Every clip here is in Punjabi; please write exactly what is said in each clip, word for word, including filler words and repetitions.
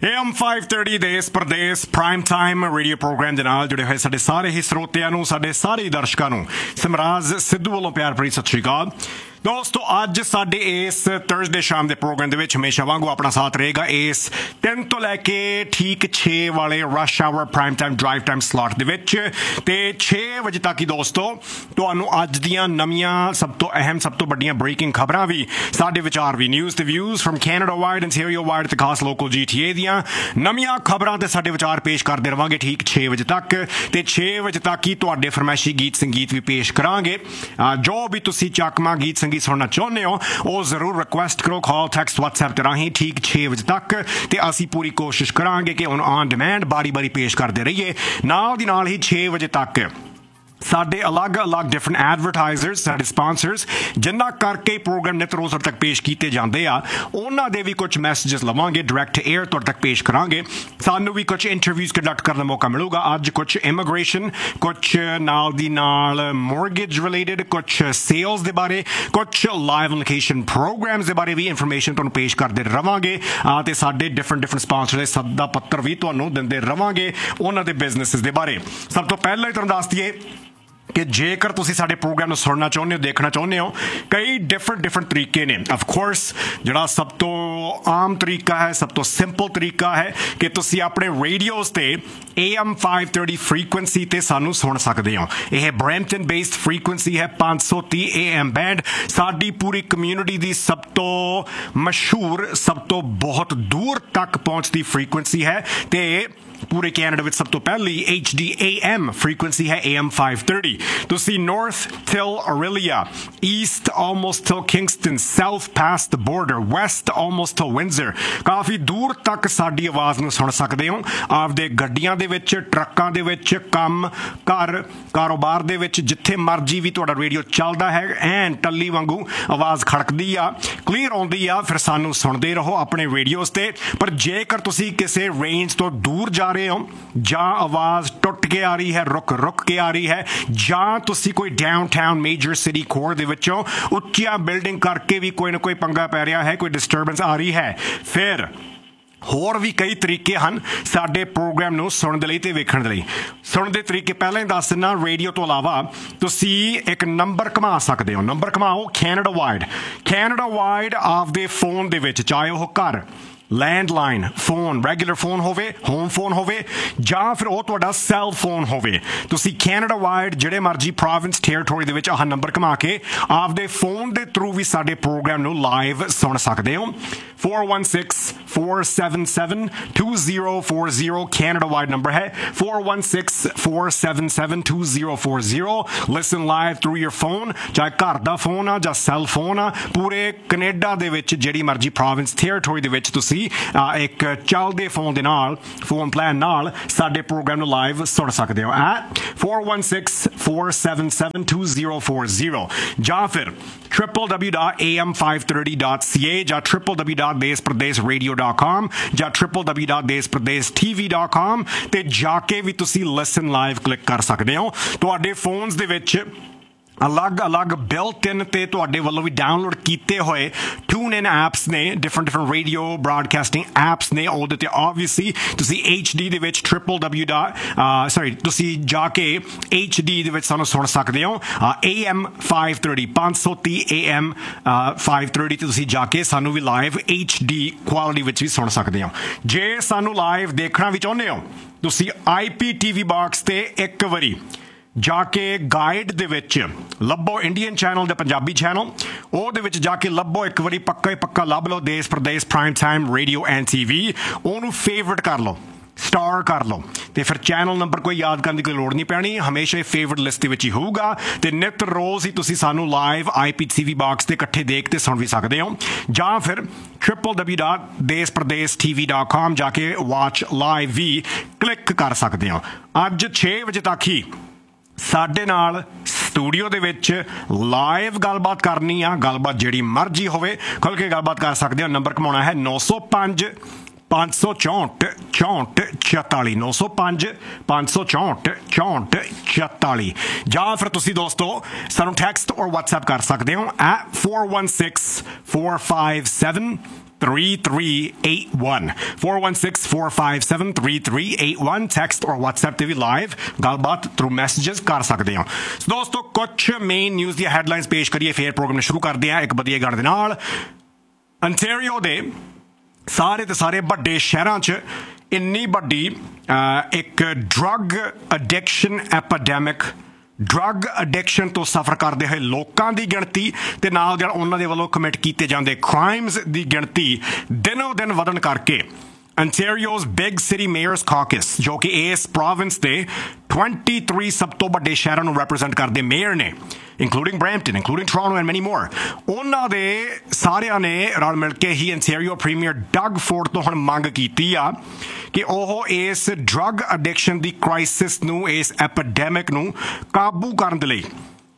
ए एम फाइव थर्टी देश प्रदेश प्राइम टाइम रेडियो प्रोग्राम ਦੇ ਨਾਲ ਜੁੜੇ ਹੋਏ ਸਾਡੇ ਸਾਰੇ ਹੀ ਸਰੋਤਿਆਂ ਨੂੰ ਸਾਡੇ ਸਾਰੇ ਦਰਸ਼ਕਾਂ ਨੂੰ ਸਿਮਰਾਜ ਸਿੱਧੂ ਵੱਲੋਂ ਪਿਆਰ ਭਰੀ ਸਤਿ ਸ਼੍ਰੀ ਅਕਾਲ। ਦੋਸਤੋ ਅੱਜ ਸਾਡੇ ਇਸ ਥਰਸਡੇ ਸ਼ਾਮ ਦੇ ਪ੍ਰੋਗਰਾਮ ਦੇ ਵਿੱਚ ਹਮੇਸ਼ਾ ਵਾਂਗੂ ਆਪਣਾ ਸਾਥ ਰਹੇਗਾ ਇਸ ਤਿੰਨ ਤੋਂ ਲੈ ਕੇ ਠੀਕ ਛੇ ਵਾਲੇ rush hour prime time drive time slot ਦੇ ਵਿੱਚ ਤੇ ਛੇ ਵਜੇ ਤੱਕ ਹੀ ਦੋਸਤੋ ਤੁਹਾਨੂੰ ਅੱਜ ਦੀਆਂ ਨਵੀਆਂ ਸਭ ਤੋਂ ਅਹਿਮ ਸਭ ਤੋਂ ਵੱਡੀਆਂ ਬ੍ਰੇਕਿੰਗ ਖਬਰਾਂ ਵੀ ਸਾਡੇ ਵਿਚਾਰ ਵੀ ਨਿਊਜ਼ ਤੇ views firm Canada wide Ontario wide ਤੇ ਖਾਸ ਲੋਕਲ ਜੀ ਟੀ ਏ ਦੀਆਂ ਨਵੀਆਂ ਖਬਰਾਂ ਤੇ ਸਾਡੇ ਵਿਚਾਰ ਪੇਸ਼ ਕਰਦੇ ਰਵਾਂਗੇ ਠੀਕ ਛੇ ਵਜੇ ਤੱਕ ਤੇ ਛੇ ਵਜੇ ਤੱਕ ਹੀ ਤੁਹਾਡੇ ਫਰਮਾਇਸ਼ੀ ਗੀਤ ਸੰਗੀਤ ਵੀ ਪੇਸ਼ ਕਰਾਂਗੇ। ਜੋ ਵੀ ਤੁਸੀਂ ਚੱਕਮਾ ਗੀਤ ਸੰਗੀਤ ਸੁਣਨਾ ਚਾਹੁੰਦੇ ਹੋ ਉਹ ਜ਼ਰੂਰ ਰਿਕੁਐਸਟ ਕਰੋ ਕਾਲ ਟੈਕਸਟ WhatsApp ਤੇ ਰਾਹੀਂ ਠੀਕ ਛੇ ਵਜੇ ਤੱਕ ਤੇ ਅਸੀਂ ਪੂਰੀ ਕੋਸ਼ਿਸ਼ ਕਰਾਂਗੇ ਕਿ ਹੁਣ ਔਨ ਡਿਮਾਂਡ ਬਾਰੀ ਬਾਰੀ ਪੇਸ਼ ਕਰਦੇ ਰਹੀਏ। ਨਾਲ ਦੀ ਨਾਲ ਹੀ ਛੇ ਵਜੇ ਤੱਕ ਸਾਡੇ ਅਲੱਗ ਅਲੱਗ ਡਿਫਰੈਂਟ ਐਡਵਰਟਾਈਜ਼ਰਸ ਸਾਡੇ ਸਪਾਂਸਰਸ ਜਿਨ੍ਹਾਂ ਕਰਕੇ ਪ੍ਰੋਗਰਾਮ ਨਿਤ ਰੋਜ਼ ਤੱਕ ਪੇਸ਼ ਕੀਤੇ ਜਾਂਦੇ ਆ ਉਹਨਾਂ ਦੇ ਵੀ ਕੁਝ ਮੈਸੇजेस ਲਵਾਂਗੇ ਡਾਇਰੈਕਟ ਏਅਰ ਤੁਹਾਡੇ ਤੱਕ ਪੇਸ਼ ਕਰਾਂਗੇ। ਸਾਨੂੰ ਵੀ ਕੁਝ ਇੰਟਰਵਿਊਜ਼ ਕੰਡਕਟ ਕਰਨ ਦਾ ਮੌਕਾ ਮਿਲੂਗਾ। ਅੱਜ ਕੁਝ ਇਮੀਗ੍ਰੇਸ਼ਨ ਕੁਝ ਨਾਲ ਦੀ ਨਾਲ ਮੋਰਗੇਜ ਰਿਲੇਟਡ ਕੁਝ ਸੇਲਸ ਦੇ ਬਾਰੇ ਕੁਝ ਲਾਈਵ ਲੋਕੇਸ਼ਨ ਪ੍ਰੋਗਰਾਮਸ ਦੇ ਬਾਰੇ ਵੀ ਇਨਫੋਰਮੇਸ਼ਨ ਤੁਹਾਨੂੰ ਪੇਸ਼ ਕਰਦੇ ਰਵਾਂਗੇ ਤੇ ਸਾਡੇ ਡਿਫਰੈਂਟ ਡਿਫਰੈਂਟ ਸਪਾਂਸਰ ਦੇ ਸੱਦਾ ਪੱਤਰ ਵੀ ਤੁਹਾਨੂੰ ਦਿੰਦੇ ਰਵਾਂਗੇ ਉਹਨਾਂ ਦੇ ਬਿਜ਼ਨੈਸਿਸ ਦੇ ਬਾਰੇ। ਸਭ ਤੋਂ ਪਹਿਲਾਂ ਹੀ ਤੁਹਾਨੂੰ ਦੱਸ ਦਈਏ ਕਿ ਜੇਕਰ ਤੁਸੀਂ ਸਾਡੇ ਪ੍ਰੋਗਰਾਮ ਨੂੰ ਸੁਣਨਾ ਚਾਹੁੰਦੇ ਹੋ ਦੇਖਣਾ ਚਾਹੁੰਦੇ ਹੋ ਕਈ ਡਿਫਰੈਂਟ ਡਿਫਰੈਂਟ ਤਰੀਕੇ ਨੇ। ਆਫ ਕੋਰਸ ਜਿਹੜਾ ਸਭ ਤੋਂ ਆਮ ਤਰੀਕਾ ਹੈ ਸਭ ਤੋਂ ਸਿੰਪਲ ਤਰੀਕਾ ਹੈ ਕਿ ਤੁਸੀਂ ਆਪਣੇ ਰੇਡੀਓਜ਼ ਤੇ A M five thirty frequency ਤੇ ਸਾਨੂੰ ਸੁਣ ਸਕਦੇ ਹੋ। ਇਹ ਬਰੈਂਪਟਨ ਬੇਸਡ ਫ੍ਰੀਕੁਐਂਸੀ ਹੈ ਪੰਜ ਸੌ ਤੀਹ ਏ ਐਮ ਬੈਂਡ ਸਾਡੀ ਪੂਰੀ ਕਮਿਊਨਿਟੀ ਦੀ ਸਭ ਤੋਂ ਮਸ਼ਹੂਰ ਸਭ ਤੋਂ ਬਹੁਤ ਦੂਰ ਤੱਕ ਪਹੁੰਚਦੀ ਫ੍ਰੀਕੁਐਂਸੀ ਹੈ ਤੇ ਪੂਰੇ ਕੈਨੇਡਾ ਵਿੱਚ ਸਭ ਤੋਂ ਪਹਿਲੀ H D A M frequency ਹੈ ਏ ਐਮ ਫਾਈਵ ਥਰਟੀ। ਤੁਸੀਂ north till ਔਰੇਲੀਆ East almost till Kingston south past ਦ ਬਾਰਡਰ ਵੈਸਟ ਆਲਮੋਸਟ ਟਿਲ ਵਿੰਜ਼ਰ ਕਾਫੀ ਦੂਰ ਤੱਕ ਸਾਡੀ ਆਵਾਜ਼ ਨੂੰ ਸੁਣ ਸਕਦੇ ਹੋ। ਆਪਦੇ ਗੱਡੀਆਂ ਦੇ ਵਿੱਚ ਟਰੱਕਾਂ ਦੇ ਵਿੱਚ ਕੰਮ ਘਰ ਕਾਰੋਬਾਰ ਦੇ ਵਿੱਚ ਜਿੱਥੇ ਮਰਜ਼ੀ ਵੀ ਤੁਹਾਡਾ ਰੇਡੀਓ ਚੱਲਦਾ ਹੈ ਐਨ ਟੱਲੀ ਵਾਂਗੂ ਆਵਾਜ਼ ਖੜਕਦੀ ਆ ਕਲੀਅਰ ਆਉਂਦੀ ਆ ਫਿਰ ਸਾਨੂੰ ਸੁਣਦੇ ਰਹੋ ਆਪਣੇ ਰੇਡੀਓਜ਼ ਤੇ। ਪਰ ਜੇਕਰ ਤੁਸੀਂ ਕਿਸੇ ਰੇਂਜ ਤੋਂ ਦੂਰ ਜਾ ਰਹੇ ਹੋ ਜਾਂ ਆਵਾਜ਼ ਟੁੱਟ ਕੇ ਆ ਰਹੀ ਹੈ ਰੁਕ ਰੁਕ ਕੇ ਆ ਰਹੀ ਹੈ ਜਾਂ ਤੁਸੀਂ ਕੋਈ ਡਾਊਨਟਾਊਨ ਮੇਜਰ ਸਿਟੀ ਕੋਰ ਦੇ ਵਿੱਚੋਂ ਉੱਚੀਆਂ ਬਿਲਡਿੰਗ ਕਰਕੇ ਵੀ ਕੋਈ ਨਾ ਕੋਈ ਪੰਗਾ ਪੈ ਰਿਹਾ ਹੈ ਕੋਈ ਡਿਸਟਰਬੈਂਸ ਆ ਰਹੀ ਹੈ ਫਿਰ ਹੋਰ ਵੀ ਕਈ ਤਰੀਕੇ ਹਨ ਸਾਡੇ ਪ੍ਰੋਗਰਾਮ ਨੂੰ ਸੁਣਨ ਦੇ ਲਈ ਤੇ ਵੇਖਣ ਦੇ ਲਈ। ਸੁਣਨ ਦੇ ਤਰੀਕੇ ਪਹਿਲਾਂ ਹੀ ਦੱਸ ਦਿੰਦਾ ਰੇਡੀਓ ਤੋਂ ਇਲਾਵਾ ਤੁਸੀਂ ਇੱਕ ਨੰਬਰ ਘੁਮਾ ਸਕਦੇ ਹੋ। Number ਘੁਮਾਓ Canada wide Canada wide ਆਪਦੇ ਫੋਨ ਦੇ ਵਿੱਚ ਚਾਹੇ ਉਹ ਘਰ ਲੈਂਡਲਾਈਨ ਫੋਨ ਰੈਗੂਲਰ ਫੋਨ ਹੋਵੇ ਹੋਮ ਫੋਨ ਹੋਵੇ ਜਾਂ ਫਿਰ ਉਹ ਤੁਹਾਡਾ ਸੈੱਲ ਫੋਨ ਹੋਵੇ ਤੁਸੀਂ ਕੈਨੇਡਾ ਵਾਈਡ ਜਿਹੜੇ ਮਰਜ਼ੀ ਪ੍ਰੋਵਿੰਸ ਟੈਰੀਟੋਰੀ ਦੇ ਵਿੱਚ ਆਹ ਨੰਬਰ ਘੁਮਾ ਕੇ ਆਪਦੇ ਫੋਨ ਦੇ ਥਰੂ ਵੀ ਸਾਡੇ ਪ੍ਰੋਗਰਾਮ ਨੂੰ ਲਾਈਵ ਸੁਣ ਸਕਦੇ ਹੋ। four one six, four seven seven, two zero four zero Canada wide number ਹੈ four one six, four seven seven, two zero four zero। ਲਿਸਨ live through ਯਰ ਫੋਨ ਚਾਹੇ ਘਰ ਦਾ ਫੋਨ ਆ ਜਾਂ ਸੈੱਲ ਫੋਨ ਆ ਪੂਰੇ ਕੈਨੇਡਾ ਦੇ ਵਿੱਚ ਜਿਹੜੀ ਮਰਜ਼ੀ ਪ੍ਰੋਵਿੰਸ ਟੈਰੀਟੋਰੀ ਦੇ ਵਿੱਚ ਤੁਸੀਂ ਇੱਕ ਚੱਲਦੇ ਫੋਨ ਦੇ ਨਾਲ ਫੋਨ ਪਲਾਨ ਨਾਲ ਸਾਡੇ ਪ੍ਰੋਗਰਾਮ ਨੂੰ ਲਾਈਵ ਸੁਣ ਸਕਦੇ ਹੋ at four one six, four seven seven, two zero four zero ਜਾਂ ਫਿਰ w w w dot a m five thirty dot c a ਜਾਂ w w w dot ਦੇਸ ਪ੍ਰਦੇਸ਼ ਰੇਡੀਓ dot com ਜਾਂ w w w dot ਦੇਸ Pradesh T V dot com ਤੇ ਜਾ ਕੇ ਵੀ ਤੁਸੀਂ ਲਿਸਨ ਲਾਈਵ ਕਲਿੱਕ ਕਰ ਸਕਦੇ ਹੋ। ਤੁਹਾਡੇ ਫੋਨਸ ਦੇ ਵਿੱਚ ਅਲੱਗ ਅਲੱਗ ਬਿਲਟ ਇਨ ਤੇ ਤੁਹਾਡੇ ਵੱਲੋਂ ਵੀ ਡਾਊਨਲੋਡ ਕੀਤੇ ਹੋਏ ਟਿਊਨ ਇਨ ਐਪਸ ਨੇ different different radio broadcasting apps ਨੇ ਉਹਦੇ ਤੇ ਆਬਵੀਅਸਲੀ ਤੁਸੀਂ ਐਚ ਡੀ ਦੇ ਵਿੱਚ w w w dot sorry ਤੁਸੀਂ ਜਾ ਕੇ ਐਚ ਡੀ ਦੇ ਵਿੱਚ ਸਾਨੂੰ ਸੁਣ ਸਕਦੇ ਹੋ ਏ ਐਮ five thirty ਪੰਜ ਸੌ ਤੀਹ ਏ ਐਮ five thirty ਤੇ ਤੁਸੀਂ ਜਾ ਕੇ ਸਾਨੂੰ ਵੀ ਲਾਈਵ ਐਚ ਡੀ ਕੁਆਲਿਟੀ ਵਿੱਚ ਵੀ ਸੁਣ ਸਕਦੇ ਹੋ। ਜੇ ਸਾਨੂੰ ਲਾਈਵ ਦੇਖਣਾ ਵੀ ਚਾਹੁੰਦੇ ਹੋ ਤੁਸੀਂ ਆਈ ਪੀ ਟੀ ਵੀ ਬਾਕਸ ਤੇ ਇੱਕ ਵਾਰੀ ਜਾ ਕੇ ਗਾਈਡ ਦੇ ਵਿੱਚ ਲੱਭੋ ਇੰਡੀਅਨ ਚੈਨਲ ਦੇ ਪੰਜਾਬੀ ਚੈਨਲ ਉਹਦੇ ਵਿੱਚ ਜਾ ਕੇ ਲੱਭੋ ਇੱਕ ਵਾਰੀ ਪੱਕਾ ਹੀ ਪੱਕਾ ਲੱਭ ਲਓ ਦੇਸ਼ Pradesh prime time radio and T V ਉਹਨੂੰ ਫੇਵਰਟ ਕਰ ਲਓ ਸਟਾਰ ਕਰ ਲਓ ਤੇ ਫਿਰ ਚੈਨਲ ਨੰਬਰ ਕੋਈ ਯਾਦ ਕਰਨ ਦੀ ਕੋਈ ਲੋੜ ਨਹੀਂ ਪੈਣੀ ਹਮੇਸ਼ਾ ਹੀ ਫੇਵਰਟ ਲਿਸਟ ਦੇ ਵਿੱਚ ਹੀ ਹੋਊਗਾ ਤੇ ਨਿਤ ਰੋਜ਼ ਹੀ ਤੁਸੀਂ ਸਾਨੂੰ ਲਾਈਵ ਆਈ ਪੀ ਟੀ ਵੀ ਬਾਕਸ ਤੇ ਇਕੱਠੇ ਦੇਖ ਤੇ ਸੁਣ ਵੀ ਸਕਦੇ ਹੋ ਜਾਂ ਫਿਰ w w w dot ਦੇਸ Pradesh T V dot com ਜਾ ਕੇ ਵਾਚ ਲਾਈਵ ਵੀ ਕਲਿੱਕ ਕਰ ਸਕਦੇ ਹੋ। ਅੱਜ ਛੇ ਵਜੇ ਤੱਕ ਹੀ ਸਾਡੇ ਨਾਲ ਸਟੂਡੀਓ ਦੇ ਵਿੱਚ ਲਾਈਵ ਗੱਲਬਾਤ ਕਰਨੀ ਆ ਗੱਲਬਾਤ ਜਿਹੜੀ ਮਰਜ਼ੀ ਹੋਵੇ ਖੁੱਲ੍ਹ ਕੇ ਗੱਲਬਾਤ ਕਰ ਸਕਦੇ ਹੋ। ਨੰਬਰ ਘੁਮਾਉਣਾ ਹੈ ਨੌ ਸੌ ਪੰਜ ਪੰਜ ਸੌ ਚੌਂਹਠ ਚੌਂਹਠ ਚੁਤਾਲੀ ਨੌ ਸੌ ਪੰਜ ਪੰਜ ਸੌ ਚੌਂਹਠ ਚੌਂਹਠ ਚੁਤਾਲੀ ਜਾਂ ਫਿਰ ਤੁਸੀਂ ਦੋਸਤੋ ਸਾਨੂੰ ਟੈਕਸਟ ਔਰ WhatsApp ਕਰ ਸਕਦੇ ਹੋ at four one six, four five seven three three eight one four one six four five seven three three eight one text or WhatsApp ਤੇ ਵੀ ਲਾਈਵ ਗੱਲਬਾਤ ਥਰੂ ਮੈਸੇजेस ਕਰ ਸਕਦੇ ਹੋ। ਦੋਸਤੋ ਕੁਝ ਮੇਨ ਨਿਊਜ਼ ਦੀਆਂ ਹੈਡਲਾਈਨਸ ਪੇਸ਼ ਕਰੀਏ ਫਿਰ ਪ੍ਰੋਗਰਾਮ ਸ਼ੁਰੂ ਕਰਦੇ ਹਾਂ ਇੱਕ ਵਧੀਆ ਗਾਣੇ ਦੇ ਨਾਲ। ਅੰਟੈਰੀਓ ਦੇ ਸਾਰੇ ਤੇ ਸਾਰੇ ਵੱਡੇ ਸ਼ਹਿਰਾਂ 'ਚ ਇੰਨੀ ਵੱਡੀ ਇੱਕ drug induction epidemic drug induction ਤੋਂ ਸਫਰ ਕਰਦੇ ਹੋਏ ਲੋਕਾਂ ਦੀ ਗਿਣਤੀ ਤੇ ਨਾਲ ਨਾਲ ਉਹਨਾਂ ਦੇ ਵੱਲੋਂ ਕਮਿਟ ਕੀਤੇ ਜਾਂਦੇ ਕ੍ਰਾਈਮਸ ਦੀ ਗਿਣਤੀ ਦਿਨੋਂ ਦਿਨ ਵਧਣ ਕਰਕੇ Ontario's big city mayors caucus ਜੋ ਕਿ ਇਸ ਪ੍ਰੋਵਿੰਸ ਦੇ twenty-three ਸਭ ਤੋਂ ਵੱਡੇ ਸ਼ਹਿਰਾਂ ਨੂੰ ਰੈਪਰੈਜ਼ੈਂਟ ਕਰਦੇ ਮੇਅਰ ਨੇ including Brampton, including Toronto and many more ਉਹਨਾਂ ਦੇ ਸਾਰਿਆਂ ਨੇ ਰਲ ਮਿਲ ਕੇ ਹੀ Ontario Premier Doug Ford ਤੋਂ ਹੁਣ ਮੰਗ ਕੀਤੀ ਆ ਕਿ ਉਹ ਇਸ ਡਰੱਗ ਅਡਿਕਸ਼ਨ ਦੀ ਕ੍ਰਾਈਸਿਸ ਨੂੰ ਇਸ ਐਪੀਡੈਮਿਕ ਨੂੰ ਕਾਬੂ ਕਰਨ ਦੇ ਲਈ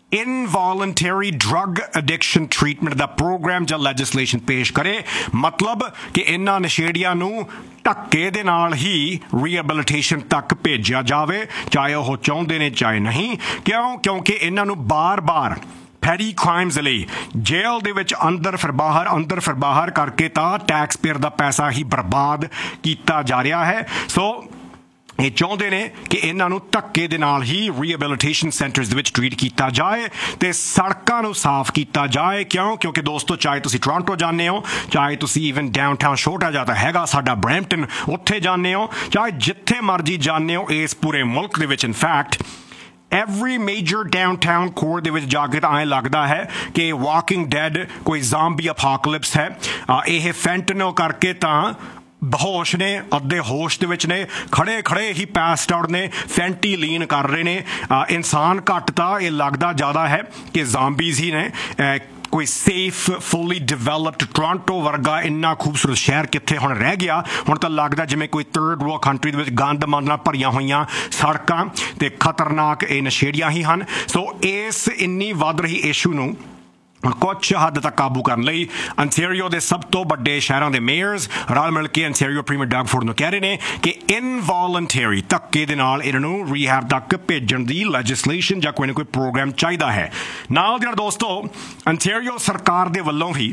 ਇਨਵੋਲੰਟਰੀ ਡਰੱਗ ਅਡਿਕਸ਼ਨ ਟ੍ਰੀਟਮੈਂਟ ਦਾ ਪ੍ਰੋਗਰਾਮ ਜਾਂ ਲੈਜਿਸਲੇਸ਼ਨ ਪੇਸ਼ ਕਰੇ। ਮਤਲਬ ਕਿ ਇਹਨਾਂ ਨਸ਼ੇੜੀਆਂ ਨੂੰ ਧੱਕੇ ਦੇ ਨਾਲ ਹੀ ਰੀਹੈਬਿਲਿਟੇਸ਼ਨ ਤੱਕ ਭੇਜਿਆ ਜਾਵੇ ਚਾਹੇ ਉਹ ਚਾਹੁੰਦੇ ਨੇ ਚਾਹੇ ਨਹੀਂ। ਕਿਉਂ? ਕਿਉਂਕਿ ਇਹਨਾਂ ਨੂੰ ਬਾਰ-ਬਾਰ ਪੈਰੀ ਕ੍ਰਾਈਮਸ ਲਈ ਜੇਲ੍ਹ ਦੇ ਵਿੱਚ ਅੰਦਰ ਫਿਰ ਬਾਹਰ ਅੰਦਰ ਫਿਰ ਬਾਹਰ ਕਰਕੇ ਤਾਂ ਟੈਕਸ ਪੇਅਰ ਦਾ ਪੈਸਾ ਹੀ ਬਰਬਾਦ ਕੀਤਾ ਜਾ ਰਿਹਾ ਹੈ। ਸੋ ਇਹ ਚਾਹੁੰਦੇ ਨੇ ਕਿ ਇਹਨਾਂ ਨੂੰ ਧੱਕੇ ਦੇ ਨਾਲ ਹੀ ਰੀਹੈਬਿਲਿਟੇਸ਼ਨ ਸੈਂਟਰਸ ਦੇ ਵਿੱਚ ਟ੍ਰੀਟ ਕੀਤਾ ਜਾਏ ਤੇ ਸੜਕਾਂ ਨੂੰ ਸਾਫ਼ ਕੀਤਾ ਜਾਏ। ਕਿਉਂ? ਕਿਉਂਕਿ ਦੋਸਤੋ ਚਾਹੇ ਤੁਸੀਂ ਟੋਰਾਂਟੋ ਜਾਂਦੇ ਹੋ ਚਾਹੇ ਤੁਸੀਂ ਈਵਨ ਡਾਊਨਟਾਊਨ ਛੋਟਾ ਜਿਹਾ ਤਾਂ ਹੈਗਾ ਸਾਡਾ ਬਰੈਂਪਟਨ ਉੱਥੇ ਜਾਂਦੇ ਹੋ ਚਾਹੇ ਜਿੱਥੇ ਮਰਜ਼ੀ ਜਾਂਦੇ ਹੋ ਇਸ ਪੂਰੇ ਮੁਲਕ ਦੇ ਵਿੱਚ in fact every major downtown core ਦੇ ਵਿੱਚ ਜਾ ਕੇ ਤਾਂ ਐਂ ਲੱਗਦਾ ਹੈ ਕਿ ਵਾਕਿੰਗ ਡੈਡ ਕੋਈ ਜ਼ੋਂਬੀ ਅਪੋਕਲਿਪਸ ਹੈ। ਇਹ ਫੈਂਟਨਲ ਕਰਕੇ ਤਾਂ ਬੇਹੋਸ਼ ਨੇ ਅੱਧੇ ਹੋਸ਼ ਦੇ ਵਿੱਚ ਨੇ ਖੜੇ ਖੜੇ ਹੀ ਪੈਸਡ ਆਊਟ ਨੇ ਫੈਂਟੀ ਲੀਨ ਕਰ ਰਹੇ ਨੇ। ਇਨਸਾਨ ਘੱਟ ਤਾਂ ਇਹ ਲੱਗਦਾ ਜ਼ਿਆਦਾ ਹੈ ਕਿ ਜ਼ੋਂਬੀਜ਼ ਹੀ ਨੇ। ਕੋਈ ਸੇਫ ਫੁੱਲੀ ਡਿਵੈਲਪਡ ਟੋਰਾਂਟੋ ਵਰਗਾ ਇੰਨਾ ਖੂਬਸੂਰਤ ਸ਼ਹਿਰ ਕਿੱਥੇ ਹੁਣ ਰਹਿ ਗਿਆ। ਹੁਣ ਤਾਂ ਲੱਗਦਾ ਜਿਵੇਂ ਕੋਈ ਥਰਡ ਵਰਲਡ ਕੰਟਰੀ ਦੇ ਵਿੱਚ ਗੰਦ ਮੰਦ ਨਾਲ ਭਰੀਆਂ ਹੋਈਆਂ ਸੜਕਾਂ ਤੇ ਖਤਰਨਾਕ ਇਹ ਨਸ਼ੇੜੀਆਂ ਹੀ ਹਨ। ਸੋ ਇਸ ਇੰਨੀ ਵੱਧ ਰਹੀ ਇਸ਼ੂ ਨੂੰ ਹੁਣ ਕੁਝ ਹੱਦ ਤੱਕ ਕਾਬੂ ਕਰਨ ਲਈ ਅੰਟੈਰੀਓ ਦੇ ਸਭ ਤੋਂ ਵੱਡੇ ਸ਼ਹਿਰਾਂ ਦੇ ਮੇਅਰਸ ਰਲ ਮਿਲ ਕੇ ਅੰਟੈਰੀਓ ਪ੍ਰੀਮੀਅਰ ਡਗ ਫੋਰਡ ਨੂੰ ਕਹਿ ਰਹੇ ਨੇ ਕਿ ਇਨਵੋਲੰਟਰੀ ਧੱਕੇ ਦੇ ਨਾਲ ਇਹਨਾਂ ਨੂੰ ਰੀਹੈਬ ਤੱਕ ਭੇਜਣ ਦੀ ਲੈਜਿਸਲੇਸ਼ਨ ਜਾਂ ਕੋਈ ਨਾ ਕੋਈ ਪ੍ਰੋਗਰਾਮ ਚਾਹੀਦਾ ਹੈ। ਨਾਲ ਦੀ ਨਾਲ ਦੋਸਤੋ ਅੰਟੈਰੀਓ ਸਰਕਾਰ ਦੇ ਵੱਲੋਂ ਵੀ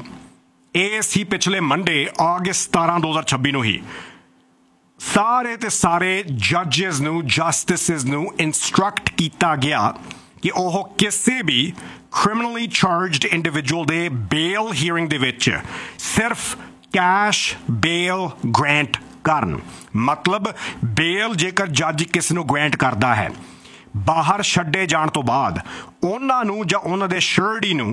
ਇਹ ਸੀ ਪਿਛਲੇ ਮੰਡੇ ਅਗਸਤ ਸਤਾਰਾਂ ਦੋ ਹਜ਼ਾਰ ਛੱਬੀ ਨੂੰ ਹੀ ਸਾਰੇ ਤੇ ਸਾਰੇ ਜੱਜਸ ਨੂੰ ਜਸਟਿਸਿਸ ਨੂੰ ਇੰਸਟਰਕਟ ਕੀਤਾ ਗਿਆ ਕਿ ਉਹ ਕਿਸੇ ਵੀ criminally charged individual ਦੇ bail hearing ਦੇ ਵਿੱਚ ਸਿਰਫ cash bail grant ਕਰਨ। ਮਤਲਬ bail ਜੇਕਰ ਜੱਜ ਕਿਸ ਨੂੰ ਗ੍ਰਾਂਟ ਕਰਦਾ ਹੈ ਬਾਹਰ ਛੱਡੇ ਜਾਣ ਤੋਂ ਬਾਅਦ ਉਹਨਾਂ ਨੂੰ ਜਾਂ ਉਹਨਾਂ ਦੇ ਸ਼ਰਡੀ ਨੂੰ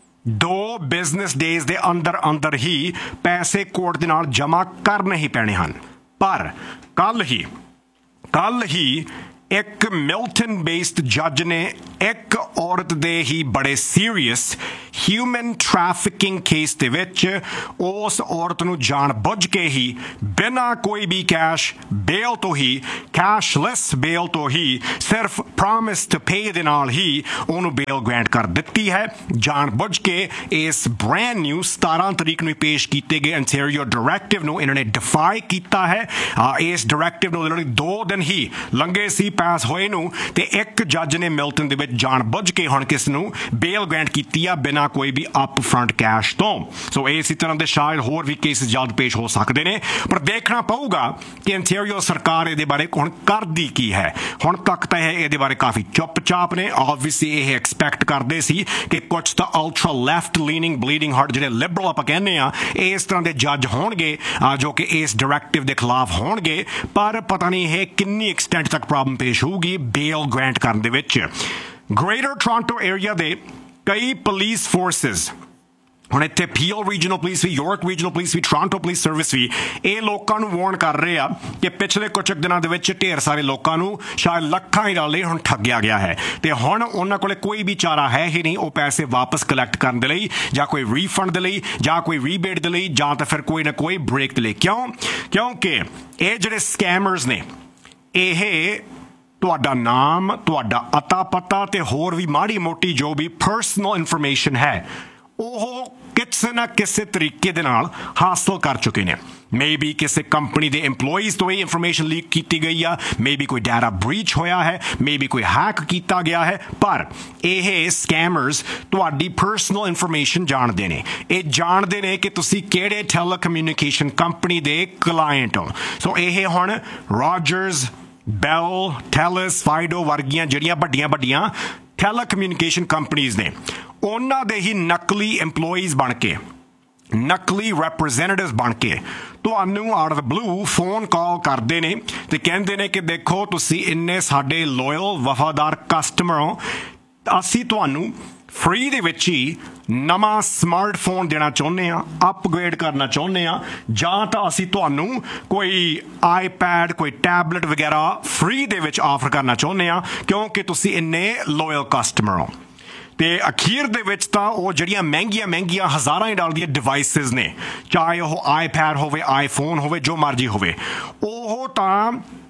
ਦੋ ਬਿਜ਼ਨਸ ਡੇਜ਼ ਦੇ ਅੰਦਰ ਅੰਦਰ ਹੀ ਪੈਸੇ ਕੋਰਟ ਦੇ ਨਾਲ ਜਮ੍ਹਾਂ ਕਰਨੇ ਹੀ ਪੈਣੇ ਹਨ। ਪਰ ਕੱਲ ਹੀ ਕੱਲ ਹੀ ਇੱਕ ਮਿਲਟਨ ਬੇਸਡ ਜੱਜ ਨੇ ਇੱਕ ਔਰਤ ਦੇ ਹੀ ਬੜੇ ਸੀਰੀਅਸ ਹਿਊਮਨ ਟ੍ਰੈਫਿਕਿੰਗ ਕੇਸ ਦੇ ਵਿੱਚ ਉਸ ਔਰਤ ਨੂੰ ਜਾਣ ਬੁੱਝ ਕੇ ਹੀ ਬਿਨਾਂ ਕੋਈ ਵੀ ਕੈਸ਼ ਬੇਲ ਤੋਂ ਹੀ ਕੈਸ਼ਲੈਸ ਬੇਲ ਤੋਂ ਹੀ ਸਿਰਫ ਪ੍ਰੋਮਿਸ ਟੂ ਪੇ ਦੇ ਨਾਲ ਹੀ ਉਹਨੂੰ ਬੇਲ ਗ੍ਰਾਂਟ ਕਰ ਦਿੱਤੀ ਹੈ। ਜਾਣ ਬੁੱਝ ਕੇ ਇਸ ਬ੍ਰੈਂਡ ਨਿਊ ਸਤਾਰਾਂ ਤਰੀਕ ਨੂੰ ਪੇਸ਼ ਕੀਤੇ ਗਏ ਅੰਟੈਰੀਓ ਡਾਇਰੈਕਟਿਵ ਨੂੰ ਇਹਨਾਂ ਨੇ ਡਿਫਾਈ ਕੀਤਾ ਹੈ। ਇਸ ਡਾਇਰੈਕਟਿਵ ਨੂੰ ਲੜਕੀ ਦੋ ਦਿਨ ਹੀ ਲੰਘੇ ਸੀ ਪਾਸ ਹੋਏ ਨੂੰ ਤੇ ਇੱਕ ਜੱਜ ਨੇ ਮਿਲਟਨ ਦੇ ਵਿੱਚ ਜਾਣ ਬੁੱਝ ਕੇ ਹੁਣ ਕਿਸ ਨੂੰ ਬੇਲ ਗ੍ਰਾਂਟ ਕੀਤੀ ਆ ਬਿਨਾਂ ਕੋਈ ਵੀ ਅਪ ਫਰੰਟ ਕੈਸ਼ ਤੋਂ। ਸੋ ਇਸੇ ਤਰ੍ਹਾਂ ਦੇ ਸ਼ਾਇਦ ਹੋਰ ਵੀ ਕੇਸ ਜਲਦ ਪੇਸ਼ ਹੋ ਸਕਦੇ ਨੇ ਪਰ ਦੇਖਣਾ ਪਊਗਾ ਕਿ ਅੰਟੈਰੀਓ ਸਰਕਾਰ ਇਹਦੇ ਬਾਰੇ ਹੁਣ ਕਰਦੀ ਕੀ ਹੈ। ਹੁਣ ਤੱਕ ਤਾਂ ਇਹ ਇਹਦੇ ਬਾਰੇ ਕਾਫੀ ਚੁੱਪ-ਚਾਪ ਨੇ। ਆਬਵੀਅਸਲੀ ਇਹ ਐਕਸਪੈਕਟ ਕਰਦੇ ਸੀ ਕਿ ਕੁਝ ਤਾਂ ultra left leaning bleeding heart ਜਿਹੜੇ ਲਿਬਰਲ ਆਪਾਂ ਕਹਿੰਦੇ ਆ ਇਸ ਤਰ੍ਹਾਂ ਦੇ ਜੱਜ ਹੋਣਗੇ ਜੋ ਕਿ ਇਸ ਡਾਇਰੈਕਟਿਵ ਦੇ ਖਿਲਾਫ ਹੋਣਗੇ ਪਰ ਪਤਾ ਨਹੀਂ ਇਹ ਕਿੰਨੀ ਐਕਸਟੈਂਟ ਤੱਕ ਪ੍ਰੋਬਲਮ ਪੇਸ਼ ਹੋਊਗੀ ਬੇਲ ਗ੍ਰਾਂਟ ਕਰਨ ਦੇ ਵਿੱਚ। ਗ੍ਰੇਟਰ ਟੋਰਾਂਟੋ ਏਰੀਆ ਦੇ ਕਈ ਪੁਲਿਸ ਫੋਰਸਿਸ ਹੁਣ ਇੱਥੇ ਪੀਓ ਰੀਜਨਲ ਪੁਲਿਸ ਵੀ ਯਾਰਕ ਰੀਜਨਲ ਪੁਲਿਸ ਵੀ ਟੋਰਾਂਟੋ ਪੁਲਿਸ ਸਰਵਿਸ ਵੀ ਇਹ ਲੋਕਾਂ ਨੂੰ ਵਾਰਨ ਕਰ ਰਹੇ ਆ ਕਿ ਪਿਛਲੇ ਕੁਝ ਦਿਨਾਂ ਦੇ ਵਿੱਚ ਢੇਰ ਸਾਰੇ ਲੋਕਾਂ ਨੂੰ ਸ਼ਾਇਦ ਲੱਖਾਂ ਹੀ ਡਾਲਰ ਹੁਣ ਠੱਗਿਆ ਗਿਆ ਹੈ ਤੇ ਹੁਣ ਉਹਨਾਂ ਕੋਲੇ ਕੋਈ ਵੀ ਚਾਰਾ ਹੈ ਹੀ ਨਹੀਂ ਉਹ ਪੈਸੇ ਵਾਪਸ ਕਲੈਕਟ ਕਰਨ ਦੇ ਲਈ ਜਾਂ ਕੋਈ ਰੀਫੰਡ ਦੇ ਲਈ ਜਾਂ ਕੋਈ ਰੀਬੇਟ ਦੇ ਲਈ ਜਾਂ ਤਾਂ ਫਿਰ ਕੋਈ ਨਾ ਕੋਈ ਬ੍ਰੇਕ ਦੇ ਲਈ। ਕਿਉਂ? ਕਿਉਂਕਿ ਇਹ ਜਿਹੜੇ ਸਕੈਮਰਸ ਨੇ ਇਹ ਤੁਹਾਡਾ ਨਾਮ ਤੁਹਾਡਾ ਅਤਾ ਪਤਾ ਤੇ ਹੋਰ ਵੀ ਮਾੜੀ ਮੋਟੀ ਜੋ ਵੀ ਪਰਸਨਲ ਇਨਫੋਰਮੇਸ਼ਨ ਹੈ ਉਹ ਕਿਸ ਕਿਸੇ ਨਾ ਕਿਸੇ ਤਰੀਕੇ ਦੇ ਨਾਲ ਹਾਸਲ ਕਰ ਚੁੱਕੇ ਨੇ। ਮੇਬੀ ਕਿਸੇ ਕੰਪਨੀ ਦੇ EMPLOYEES ਤੋਂ ਇਹ ਇਨਫੋਰਮੇਸ਼ਨ ਲੀਕ ਕੀਤੀ ਗਈ ਆ, ਮੇਬੀ ਕੋਈ ਡਾਟਾ ਬ੍ਰੀਚ ਹੋਇਆ ਹੈ, ਮੇਬੀ ਕੋਈ ਹੈਕ ਕੀਤਾ ਗਿਆ ਹੈ, ਪਰ ਇਹ ਸਕੈਮਰਸ ਤੁਹਾਡੀ ਪਰਸਨਲ ਇਨਫੋਰਮੇਸ਼ਨ ਜਾਣਦੇ ਨੇ। ਇਹ ਜਾਣਦੇ ਨੇ ਕਿ ਤੁਸੀਂ ਕਿਹੜੇ ਟੈਲੀਕਮਿਊਨੀਕੇਸ਼ਨ ਕੰਪਨੀ ਦੇ ਕਲਾਇੰਟ ਹੋ। ਸੋ ਇਹ ਹੁਣ ਰੋਜਰਸ, ਬੈਲ, ਟੈਲਸ, ਫਾਈਡੋ ਵਰਗੀਆਂ ਜਿਹੜੀਆਂ ਵੱਡੀਆਂ ਵੱਡੀਆਂ ਟੈਲੀਕਮਿਊਨੀਕੇਸ਼ਨ ਕੰਪਨੀਜ਼ ਨੇ, ਉਹਨਾਂ ਦੇ ਹੀ ਨਕਲੀ EMPLOYEES ਬਣ ਕੇ, ਨਕਲੀ ਰੈਪਰੈਜ਼ੈਂਟੇਟਿਵਸ ਬਣ ਕੇ ਤੁਹਾਨੂੰ out of the blue phone call ਕਰਦੇ ਨੇ ਤੇ ਕਹਿੰਦੇ ਨੇ ਕਿ ਦੇਖੋ ਤੁਸੀਂ ਇੰਨੇ ਸਾਡੇ ਲੋਇਲ ਵਫਾਦਾਰ ਕਸਟਮਰ ਹੋ, ਅਸੀਂ ਤੁਹਾਨੂੰ ਫ੍ਰੀ ਦੇ ਵਿੱਚ ਹੀ ਨਵਾਂ ਸਮਾਰਟਫੋਨ ਦੇਣਾ ਚਾਹੁੰਦੇ ਹਾਂ, ਅਪਗ੍ਰੇਡ ਕਰਨਾ ਚਾਹੁੰਦੇ ਹਾਂ, ਜਾਂ ਤਾਂ ਅਸੀਂ ਤੁਹਾਨੂੰ ਕੋਈ ਆਈਪੈਡ, ਕੋਈ ਟੈਬਲੇਟ ਵਗੈਰਾ ਫ੍ਰੀ ਦੇ ਵਿੱਚ ਆਫਰ ਕਰਨਾ ਚਾਹੁੰਦੇ ਹਾਂ ਕਿਉਂਕਿ ਤੁਸੀਂ ਇੰਨੇ ਲੋਇਲ ਕਸਟਮਰ ਹੋ। ਤੇ ਅਖੀਰ ਦੇ ਵਿੱਚ ਤਾਂ ਉਹ ਜਿਹੜੀਆਂ ਮਹਿੰਗੀਆਂ ਮਹਿੰਗੀਆਂ ਹਜ਼ਾਰਾਂ ਹੀ ਡਾਲਰ ਦੀਆਂ ਡਿਵਾਈਸਿਸ ਨੇ, ਚਾਹੇ ਉਹ ਆਈਪੈਡ ਹੋਵੇ, ਆਈਫੋਨ ਹੋਵੇ, ਜੋ ਮਰਜ਼ੀ ਹੋਵੇ, ਉਹ ਤਾਂ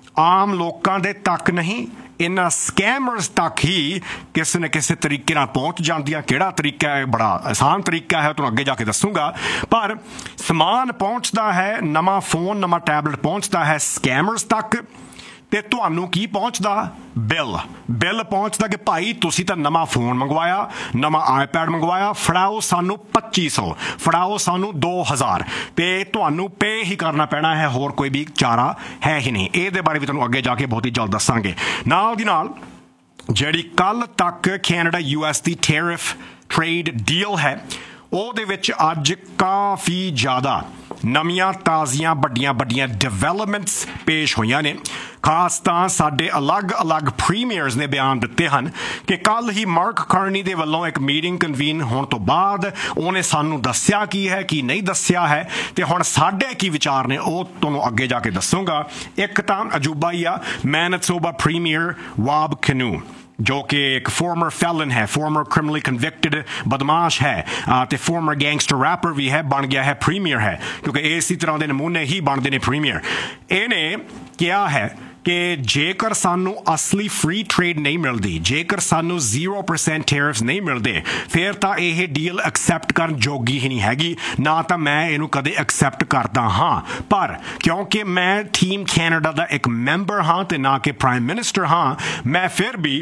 ਆਮ ਲੋਕਾਂ ਦੇ ਤੱਕ ਨਹੀਂ, ਇਹਨਾਂ ਸਕੈਮਰਸ ਤੱਕ ਹੀ ਕਿਸੇ ਨਾ ਕਿਸੇ ਤਰੀਕੇ ਨਾਲ ਪਹੁੰਚ ਜਾਂਦੀਆਂ। ਕਿਹੜਾ ਤਰੀਕਾ ਹੈ? ਬੜਾ ਆਸਾਨ ਤਰੀਕਾ ਹੈ, ਤੁਹਾਨੂੰ ਅੱਗੇ ਜਾ ਕੇ ਦੱਸੂਗਾ। ਪਰ ਸਮਾਨ ਪਹੁੰਚਦਾ ਹੈ, ਨਵਾਂ ਫੋਨ, ਨਵਾਂ ਟੈਬਲੇਟ ਪਹੁੰਚਦਾ ਹੈ ਸਕੈਮਰਸ ਤੱਕ, ਤੇ ਤੁਹਾਨੂੰ ਕੀ ਪਹੁੰਚਦਾ? ਬਿੱਲ ਬਿੱਲ ਪਹੁੰਚਦਾ ਕਿ ਭਾਈ ਤੁਸੀਂ ਤਾਂ ਨਵਾਂ ਫੋਨ ਮੰਗਵਾਇਆ, ਨਵਾਂ ਆਈਪੈਡ ਮੰਗਵਾਇਆ, ਫੜਾਓ ਸਾਨੂੰ ਪੱਚੀ ਸੌ, ਫੜਾਓ ਸਾਨੂੰ ਦੋ ਹਜ਼ਾਰ, ਤੇ ਤੁਹਾਨੂੰ ਪੇ ਹੀ ਕਰਨਾ ਪੈਣਾ ਹੈ, ਹੋਰ ਕੋਈ ਵੀ ਚਾਰਾ ਹੈ ਹੀ ਨਹੀਂ। ਇਹਦੇ ਬਾਰੇ ਵੀ ਤੁਹਾਨੂੰ ਅੱਗੇ ਜਾ ਕੇ ਬਹੁਤ ਹੀ ਜਲਦ ਦੱਸਾਂਗੇ। ਨਾਲ ਦੀ ਨਾਲ ਜਿਹੜੀ ਕੱਲ ਤੱਕ ਕੈਨੇਡਾ ਯੂ ਐਸ ਦੀ ਟੈਰਿਫ ਟ੍ਰੇਡ ਡੀਲ ਹੈ, ਉਹਦੇ ਵਿੱਚ ਅੱਜ ਕਾਫੀ ਜ਼ਿਆਦਾ ਨਵੀਆਂ ਤਾਜ਼ੀਆਂ ਵੱਡੀਆਂ ਵੱਡੀਆਂ ਡਿਵੈਲਪਮੈਂਟਸ ਪੇਸ਼ ਹੋਈਆਂ ਨੇ। ਖਾਸ ਤਾਂ ਸਾਡੇ ਅਲੱਗ-ਅਲੱਗ ਪ੍ਰੀਮੀਅਰਸ ਨੇ ਬਿਆਨ ਦਿੱਤੇ ਹਨ ਕਿ ਕੱਲ ਹੀ ਮਾਰਕ ਕਾਰਨੀ ਦੇ ਵੱਲੋਂ ਇੱਕ ਮੀਟਿੰਗ ਕਨਵੀਨ ਹੋਣ ਤੋਂ ਬਾਅਦ ਉਹਨੇ ਸਾਨੂੰ ਦੱਸਿਆ ਕੀ ਹੈ, ਕੀ ਨਹੀਂ ਦੱਸਿਆ ਹੈ, ਤੇ ਹੁਣ ਸਾਡੇ ਕੀ ਵਿਚਾਰ ਨੇ ਉਹ ਤੁਹਾਨੂੰ ਅੱਗੇ ਜਾ ਕੇ ਦੱਸੂਗਾ। ਇੱਕ ਤਾਂ ਅਜੂਬਾ ਹੀ ਆ, ਮੈਨੀਸੋਬਾ ਪ੍ਰੀਮੀਅਰ ਵਾਬ ਕੈਨੂ, ਜੋ ਕਿ ਇੱਕ ਫਾਰਮਰ ਫੈਲਨ ਹੈ, ਫਾਰਮਰ ਕ੍ਰਿਮੀਨਲੀ ਕਨਵਿਕਟਡ ਬਦਮਾਸ਼ ਹੈ ਤੇ ਫਾਰਮਰ ਗੈਂਗਸਟਰ ਰੈਪਰ ਵੀ ਹੈ, ਬਣ ਗਿਆ ਹੈ ਪ੍ਰੀਮੀਅਰ ਹੈ, ਕਿਉਂਕਿ ਇਸੇ ਤਰ੍ਹਾਂ ਦੇ ਨਮੂਨੇ ਹੀ ਬਣਦੇ ਨੇ ਪ੍ਰੀਮੀਅਰ। ਇਹਨੇ ਕਿਹਾ ਹੈ ਕਿ ਜੇਕਰ ਸਾਨੂੰ ਅਸਲੀ ਫ੍ਰੀ ਟ੍ਰੇਡ ਨਹੀਂ ਮਿਲਦੀ, ਜੇਕਰ ਸਾਨੂੰ ਜ਼ੀਰੋ ਪਰਸੈਂਟ ਟੈਰਿਫਸ ਨਹੀਂ ਮਿਲਦੇ, ਫਿਰ ਤਾਂ ਇਹ ਡੀਲ ਐਕਸੈਪਟ ਕਰਨ ਜੋਗੀ ਹੀ ਨਹੀਂ ਹੈਗੀ, ਨਾ ਤਾਂ ਮੈਂ ਇਹਨੂੰ ਕਦੇ ਐਕਸੈਪਟ ਕਰਦਾ ਹਾਂ। ਪਰ ਕਿਉਂਕਿ ਮੈਂ ਟੀਮ ਕੈਨੇਡਾ ਦਾ ਇੱਕ ਮੈਂਬਰ ਹਾਂ ਤੇ ਨਾ ਕਿ ਪ੍ਰਾਈਮ ਮਿਨਿਸਟਰ ਹਾਂ, ਮੈਂ ਫਿਰ ਵੀ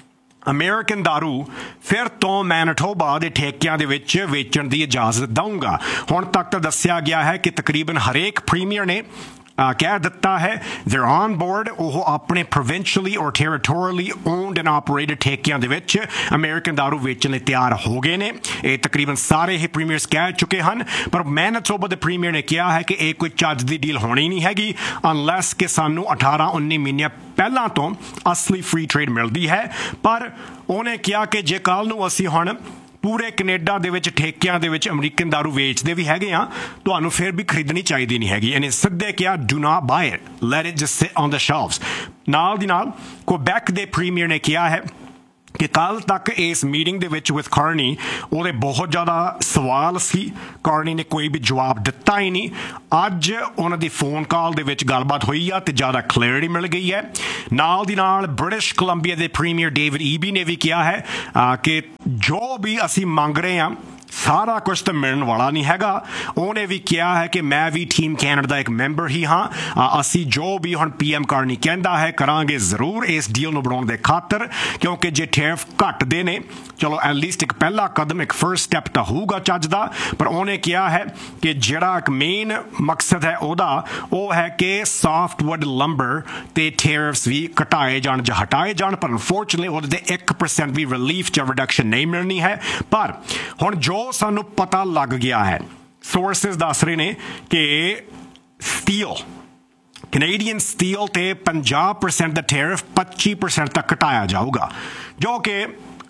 ਅਮਰੀਕਨ ਦਾਰੂ ਫਿਰ ਤੋਂ ਮੈਨੀਟੋਬਾ ਦੇ ਠੇਕਿਆਂ ਦੇ ਵਿੱਚ ਵੇਚਣ ਦੀ ਇਜਾਜ਼ਤ ਦਊਂਗਾ। ਹੁਣ ਤੱਕ ਤਾਂ ਦੱਸਿਆ ਗਿਆ ਹੈ ਕਿ ਤਕਰੀਬਨ ਹਰੇਕ ਪ੍ਰੀਮੀਅਰ ਨੇ ਕਹਿ ਦਿੱਤਾ ਹੈ they're on board, ਉਹ ਆਪਣੇ ਪ੍ਰੋਵਿੰਸ਼ੀਅਲੀ ਔਰ ਟੈਰੀਟੋਰੀਅਲੀ ਓਨਡ ਐਂਡ ਆਪਰੇਟਡ ਠੇਕਿਆਂ ਦੇ ਵਿੱਚ ਅਮਰੀਕਨ ਦਾਰੂ ਵੇਚਣ ਲਈ ਤਿਆਰ ਹੋ ਗਏ ਨੇ। ਇਹ ਤਕਰੀਬਨ ਸਾਰੇ ਹੀ ਪ੍ਰੀਮੀਅਰਸ ਕਹਿ ਚੁੱਕੇ ਹਨ, ਪਰ ਮੈਨੀਟੋਬਾ ਦੇ ਪ੍ਰੀਮੀਅਰ ਨੇ ਕਿਹਾ ਹੈ ਕਿ ਇਹ ਕੋਈ ਚੱਜ ਦੀ ਡੀਲ ਹੋਣੀ ਨਹੀਂ ਹੈਗੀ ਅਨਲੈਸ ਕਿ ਸਾਨੂੰ ਅਠਾਰਾਂ ਉੱਨੀ ਮਹੀਨਿਆਂ ਪਹਿਲਾਂ ਤੋਂ ਅਸਲੀ ਫ੍ਰੀ ਟ੍ਰੇਡ ਮਿਲਦੀ ਹੈ। ਪਰ ਉਹਨੇ ਕਿਹਾ ਕਿ ਜੇ ਕੱਲ੍ਹ ਨੂੰ ਅਸੀਂ ਹੁਣ ਪੂਰੇ ਕੈਨੇਡਾ ਦੇ ਵਿੱਚ ਠੇਕਿਆਂ ਦੇ ਵਿੱਚ ਅਮਰੀਕਨ ਦਾਰੂ ਵੇਚਦੇ ਵੀ ਹੈਗੇ ਆ, ਤੁਹਾਨੂੰ ਫਿਰ ਵੀ ਖਰੀਦਣੀ ਚਾਹੀਦੀ ਨਹੀਂ ਹੈਗੀ। ਇਹਨੇ ਸਿੱਧੇ ਕਿਹਾ do not by it, let it just sit on the ਸ਼ੈਲਵਸ। ਨਾਲ ਦੀ ਨਾਲ ਕੁਬੈਕ ਦੇ ਪ੍ਰੀਮੀਅਰ ਨੇ ਕਿਹਾ ਹੈ ਕਿ ਕੱਲ ਤੱਕ ਇਸ ਮੀਟਿੰਗ ਦੇ ਵਿੱਚ ਵਿਦ ਕਾਰਨੀ ਉਹਦੇ ਬਹੁਤ ਜ਼ਿਆਦਾ ਸਵਾਲ ਸੀ, ਕਾਰਨੀ ਨੇ ਕੋਈ ਵੀ ਜਵਾਬ ਦਿੱਤਾ ਹੀ ਨਹੀਂ। ਅੱਜ ਉਹਨਾਂ ਦੀ ਫੋਨ ਕਾਲ ਦੇ ਵਿੱਚ ਗੱਲਬਾਤ ਹੋਈ ਆ ਤੇ ਜ਼ਿਆਦਾ ਕਲੈਰਿਟੀ ਮਿਲ ਗਈ ਹੈ। ਨਾਲ ਦੀ ਨਾਲ ਬ੍ਰਿਟਿਸ਼ ਕੋਲੰਬੀਆ ਦੇ ਪ੍ਰੀਮੀਅਰ ਡੇਵਿਡ ਈਬੀ ਨੇ ਵੀ ਕਿਹਾ ਹੈ ਕਿ ਜੋ ਵੀ ਅਸੀਂ ਮੰਗ ਰਹੇ ਹਾਂ ਸਾਰਾ ਕੁਝ ਤਾਂ ਮਿਲਣ ਵਾਲਾ ਨਹੀਂ ਹੈਗਾ। ਉਹਨੇ ਵੀ ਕਿਹਾ ਹੈ ਕਿ ਮੈਂ ਵੀ ਟੀਮ ਕੈਨੇਡਾ ਦਾ ਇੱਕ ਮੈਂਬਰ ਹੀ ਹਾਂ, ਅਸੀਂ ਜੋ ਵੀ ਹੁਣ ਪੀ ਐਮ ਕਾਰਨੀ ਕਹਿੰਦਾ ਹੈ ਕਰਾਂਗੇ ਜ਼ਰੂਰ ਇਸ ਡੀਲ ਨੂੰ ਬਣਾਉਣ ਦੇ ਖਾਤਰ, ਕਿਉਂਕਿ ਜੇ ਟੈਰਿਫ ਘੱਟਦੇ ਨੇ ਚਲੋ ਐਟਲੀਸਟ ਇੱਕ ਪਹਿਲਾ ਕਦਮ, ਇੱਕ ਫਰਸਟ ਸਟੈਪ ਤਾਂ ਹੋਊਗਾ ਚੱਜ ਦਾ। ਪਰ ਉਹਨੇ ਕਿਹਾ ਹੈ ਕਿ ਜਿਹੜਾ ਇੱਕ ਮੇਨ ਮਕਸਦ ਹੈ ਉਹਦਾ ਉਹ ਹੈ ਕਿ ਸਾਫਟਵੁੱਡ ਲੰਬਰ ਤੇ ਟੈਰਿਫਸ ਵੀ ਘਟਾਏ ਜਾਣ ਜਾਂ ਹਟਾਏ ਜਾਣ, ਪਰ ਅਨਫੋਰਚੂਨਟਲੀ ਉਹਦੇ ਤੇ ਇੱਕ ਪਰਸੈਂਟ ਵੀ ਰਿਲੀਫ ਜਾਂ ਰਿਡਕਸ਼ਨ ਨਹੀਂ ਮਿਲਣੀ ਹੈ। ਪਰ ਹੁਣ ਜੋ ਸਾਨੂੰ ਪਤਾ ਲੱਗ ਗਿਆ ਹੈ, ਸੋਰਸਿਸ ਦੱਸ ਰਹੇ ਨੇ ਕਿ ਸਟੀਲ, ਕੈਨੇਡੀਅਨ ਸਟੀਲ ਤੇ ਪੰਜਾਹ ਪਰਸੈਂਟ ਦਾ ਟੈਰਿਫ ਪੱਚੀ ਪਰਸੈਂਟ ਤੱਕ ਘਟਾਇਆ ਜਾਊਗਾ, ਜੋ ਕਿ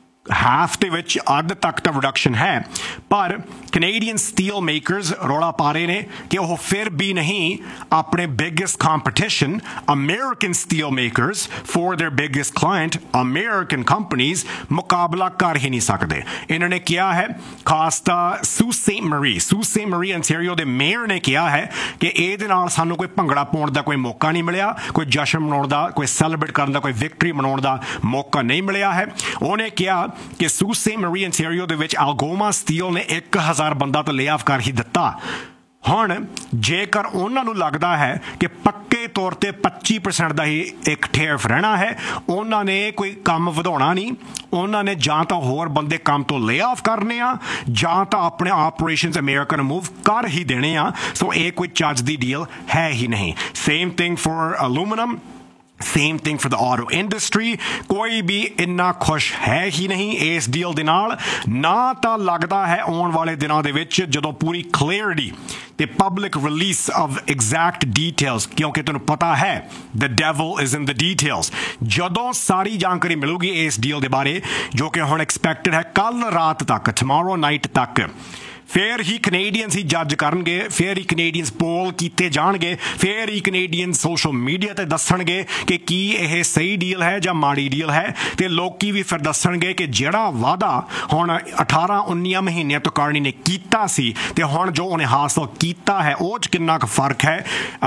ਹਾਫ ਦੇ ਵਿੱਚ ਅੱਧ ਤੱਕ ਦਾ ਰਿਡਕਸ਼ਨ ਹੈ। ਪਰ ਕੈਨੇਡੀਅਨ ਸਟੀਲ ਮੇਕਰਸ ਰੌਲਾ ਪਾ ਰਹੇ ਨੇ ਕਿ ਉਹ ਫਿਰ ਵੀ ਨਹੀਂ ਆਪਣੇ biggest competition American steel makers for their biggest client American companies ਮੁਕਾਬਲਾ ਕਰ ਹੀ ਨਹੀਂ ਸਕਦੇ। ਇਹਨਾਂ ਨੇ ਕਿਹਾ ਹੈ, ਖਾਸ ਤਾਂ ਸੂ ਸੇਂਟ ਮਰੀ ਸੂ ਸੇਂਟ ਮਰੀ ਅੰਟੈਰੀਓ ਦੇ ਮੇਅਰ ਨੇ ਕਿਹਾ ਹੈ ਕਿ ਇਹਦੇ ਨਾਲ ਸਾਨੂੰ ਕੋਈ ਭੰਗੜਾ ਪਾਉਣ ਦਾ ਕੋਈ ਮੌਕਾ ਨਹੀਂ ਮਿਲਿਆ, ਕੋਈ ਜਸ਼ਨ ਮਨਾਉਣ ਦਾ, ਕੋਈ ਸੈਲੀਬ੍ਰੇਟ ਕਰਨ ਦਾ, ਕੋਈ ਵਿਕਟਰੀ ਮਨਾਉਣ ਦਾ ਮੌਕਾ ਨਹੀਂ ਮਿਲਿਆ ਹੈ। ਉਹਨੇ ਕਿਹਾ ਕਿ ਸੂਸੇ ਮਰੀ ਇੰਟੀਰੀਓ ਦੇ ਵਿੱਚ ਐਲਗੋਮਾ ਸਟੀਲ ਨੇ ਇੱਕ ਹਜ਼ਾਰ ਬੰਦਾ ਤਾਂ ਲੇ ਆਫ ਕਰ ਹੀ ਦਿੱਤਾ। ਹੁਣ ਜੇਕਰ ਉਹਨਾਂ ਨੂੰ ਲੱਗਦਾ ਹੈ ਕਿ ਪੱਕੇ ਤੌਰ ਤੇ ਪੱਚੀ ਪਰਸੈਂਟ ਦਾ ਹੀ ਇੱਕ ਟੈਰਿਫ ਰਹਿਣਾ ਹੈ, ਉਹਨਾਂ ਨੇ ਕੋਈ ਕੰਮ ਵਧਾਉਣਾ ਨਹੀਂ, ਉਹਨਾਂ ਨੇ ਜਾਂ ਤਾਂ ਹੋਰ ਬੰਦੇ ਕੰਮ ਤੋਂ ਲੇ ਆਫ ਕਰਨੇ ਆ ਜਾਂ ਤਾਂ ਆਪਣੇ ਆਪਰੇਸ਼ਨਸ ਅਮਰੀਕਾ ਨੂੰ ਮੂਵ ਕਰ ਹੀ ਦੇਣੇ ਆ। ਸੋ ਇਹ ਕੋਈ ਚੱਜ ਦੀ ਡੀਲ ਹੈ ਹੀ ਨਹੀਂ। Same thing for aluminium, same thing for the auto industry. ਕੋਈ ਵੀ ਇੰਨਾ ਖੁਸ਼ ਹੈ ਹੀ ਨਹੀਂ ਇਸ ਡੀਲ ਦੇ ਨਾਲ। ਨਾ ਤਾਂ ਲੱਗਦਾ ਹੈ ਆਉਣ ਵਾਲੇ ਦਿਨਾਂ ਦੇ ਵਿੱਚ ਜਦੋਂ ਪੂਰੀ ਕਲੀਅਰਟੀ ਤੇ public release of exact details, ਕਿਉਂਕਿ ਤੁਹਾਨੂੰ ਪਤਾ ਹੈ ਦ devil is in the details, ਜਦੋਂ ਸਾਰੀ ਜਾਣਕਾਰੀ ਮਿਲੂਗੀ ਇਸ ਡੀਲ ਦੇ ਬਾਰੇ ਜੋ ਕਿ ਹੁਣ ਐਕਸਪੈਕਟਡ ਹੈ ਕੱਲ ਰਾਤ ਤੱਕ, ਟਮਾਰੋ ਨਾਈਟ ਤੱਕ, ਫਿਰ ਹੀ ਕੈਨੇਡੀਅਨਸ ਹੀ ਜੱਜ ਕਰਨਗੇ, ਫਿਰ ਹੀ ਕੈਨੇਡੀਅਨਸ ਪੋਲ ਕੀਤੇ ਜਾਣਗੇ, ਫਿਰ ਹੀ ਕੈਨੇਡੀਅਨ ਸੋਸ਼ਲ ਮੀਡੀਆ ਤੇ ਦੱਸਣਗੇ ਕਿ ਕੀ ਇਹ ਸਹੀ ਡੀਲ ਹੈ ਜਾਂ ਮਾੜੀ ਡੀਲ ਹੈ। ਤੇ ਲੋਕੀ ਵੀ ਫਿਰ ਦੱਸਣਗੇ ਕਿ ਜਿਹੜਾ ਵਾਅਦਾ ਹੁਣ ਅਠਾਰਾਂ ਉੱਨੀਆਂ ਮਹੀਨਿਆਂ ਤੋਂ ਕਾਰਨੀ ਨੇ ਕੀਤਾ ਸੀ ਤੇ ਹੁਣ ਜੋ ਉਹਨੇ ਹਾਸਲ ਕੀਤਾ ਹੈ ਉਹ 'ਚ ਕਿੰਨਾ ਕੁ ਫਰਕ ਹੈ।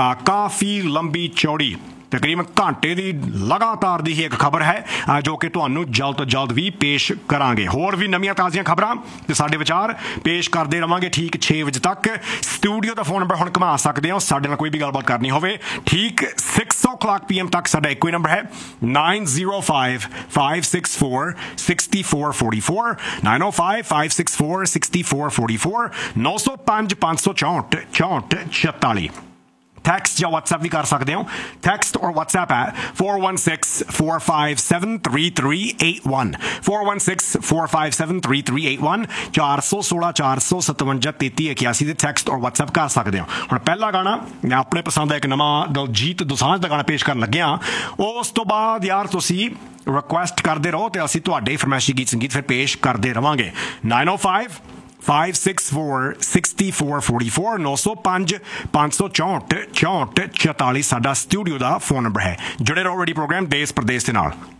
ਕਾਫੀ ਲੰਬੀ ਚੌੜੀ ਤਕਰੀਬਨ ਘੰਟੇ ਦੀ ਲਗਾਤਾਰ ਦੀ ਹੀ ਇੱਕ ਖਬਰ ਹੈ ਜੋ ਕਿ ਤੁਹਾਨੂੰ ਜਲਦ ਤੋਂ ਜਲਦ ਵੀ ਪੇਸ਼ ਕਰਾਂਗੇ। ਹੋਰ ਵੀ ਨਵੀਆਂ ਤਾਜ਼ੀਆਂ ਖਬਰਾਂ ਤੇ ਸਾਡੇ ਵਿਚਾਰ ਪੇਸ਼ ਕਰਦੇ ਰਵਾਂਗੇ ਠੀਕ ਛੇ ਵਜੇ ਤੱਕ। ਸਟੂਡੀਓ ਦਾ ਫੋਨ ਨੰਬਰ ਹੁਣ ਘੁਮਾ ਸਕਦੇ ਹੋ, ਸਾਡੇ ਨਾਲ ਕੋਈ ਵੀ ਗੱਲਬਾਤ ਕਰਨੀ ਹੋਵੇ ਠੀਕ ਸਿਕਸ ਓ ਕਲਾਕ ਪੀ ਐਮ ਤੱਕ ਸਾਡਾ ਇੱਕੋ ਹੀ ਨੰਬਰ ਹੈ nine zero five five six four six four four four nine ਓ five five six four six four four four ਨੌ ਸੌ ਪੰਜ ਪੰਜ ਸੌ ਚੌਂਹਠ ਚੌਂਹਠ ਛਤਾਲੀ। Text ਜਾਂ WhatsApp ਵੀ ਕਰ ਸਕਦੇ ਹੋ। Text or WhatsApp at four one six, four five seven, three three eight one four one six, four five seven, three three eight one ਚਾਰ ਸੌ ਸੋਲਾਂ ਚਾਰ ਸੌ ਸਤਵੰਜਾ ਤੇਤੀ ਇਕਿਆਸੀ ਦੇ ਟੈਕਸਟ ਔਰ WhatsApp ਕਰ ਸਕਦੇ ਹੋ। ਹੁਣ ਪਹਿਲਾ ਗਾਣਾ ਮੈਂ ਆਪਣੇ ਪਸੰਦ ਦਾ ਇੱਕ ਨਵਾਂ ਦਲਜੀਤ ਦੋਸਾਂਝ ਦਾ ਗਾਣਾ ਪੇਸ਼ ਕਰਨ ਲੱਗਿਆ। ਉਸ ਤੋਂ ਬਾਅਦ ਯਾਰ ਤੁਸੀਂ ਰਿਕੁਐਸਟ ਕਰਦੇ ਰਹੋ ਤੇ ਅਸੀਂ ਤੁਹਾਡੇ ਫਰਮਾਇਸ਼ੀ ਗੀਤ ਸੰਗੀਤ ਫਿਰ ਪੇਸ਼ ਕਰਦੇ ਰਵਾਂਗੇ। ਨਾਈਨ ਓ five five six four six four four four ਨੌ ਸੌ ਪੰਜ ਪੰਜ ਸੌ ਚੌਂਹਠ ਚੌਂਹਠ ਚਤਾਲੀ ਸਾਡਾ ਸਟੂਡੀਓ ਦਾ ਫੋਨ ਨੰਬਰ ਹੈ। ਜੁੜੇ ਰਹੋ ਰੇਡੀਓ ਪ੍ਰੋਗਰਾਮ ਦੇਸ਼ ਪ੍ਰਦੇਸ਼ ਦੇ ਨਾਲ।